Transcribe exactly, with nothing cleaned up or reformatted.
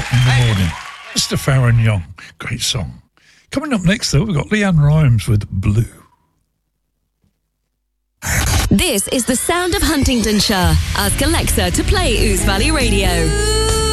in the morning. Mister Farron Young, great song. Coming up next, though, we've got Leanne Rimes with Blue. This is the sound of Huntingdonshire. Ask Alexa to play Ouse Valley Radio.